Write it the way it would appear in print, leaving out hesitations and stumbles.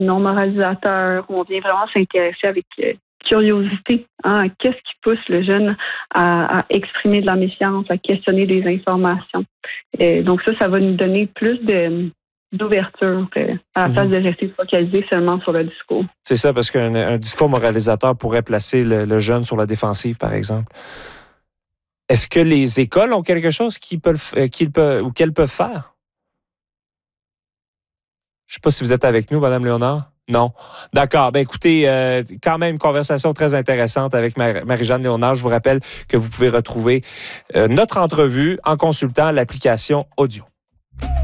non moralisateur, où on vient vraiment s'intéresser avec curiosité, hein, qu'est-ce qui pousse le jeune à exprimer de la méfiance, à questionner des informations. Et donc ça va nous donner plus d'ouverture à la place de rester focalisé seulement sur le discours. C'est ça, parce qu'un discours moralisateur pourrait placer le jeune sur la défensive, par exemple. Est-ce que les écoles ont quelque chose qu'elles peuvent faire? Je ne sais pas si vous êtes avec nous, Mme Léonard. Non. D'accord. Ben écoutez, quand même, une conversation très intéressante avec Marie-Jeanne Léonard. Je vous rappelle que vous pouvez retrouver notre entrevue en consultant l'application audio.